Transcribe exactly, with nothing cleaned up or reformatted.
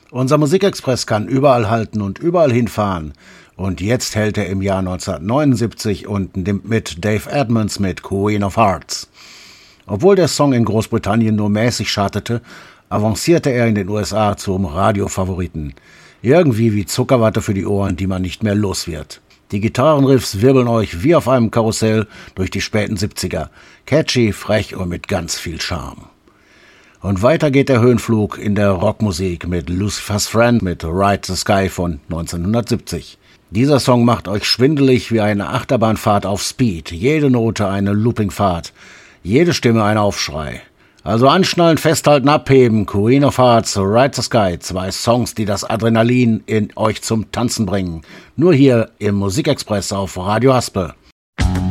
Unser Musikexpress kann überall halten und überall hinfahren. Und jetzt hält er im Jahr neunzehnhundertneunundsiebzig und nimmt mit Dave Edmunds mit Queen of Hearts. Obwohl der Song in Großbritannien nur mäßig chartete, avancierte er in den U S A zum Radiofavoriten. Irgendwie wie Zuckerwatte für die Ohren, die man nicht mehr los wird. Die Gitarrenriffs wirbeln euch wie auf einem Karussell durch die späten siebziger. Catchy, frech und mit ganz viel Charme. Und weiter geht der Höhenflug in der Rockmusik mit Lucifer's Friend mit Ride the Sky von neunzehnhundertsiebzig. Dieser Song macht euch schwindelig wie eine Achterbahnfahrt auf Speed. Jede Note eine Loopingfahrt, jede Stimme ein Aufschrei. Also anschnallen, festhalten, abheben. Queen of Hearts, Ride the Sky. Zwei Songs, die das Adrenalin in euch zum Tanzen bringen. Nur hier im Musikexpress auf Radio Haspel.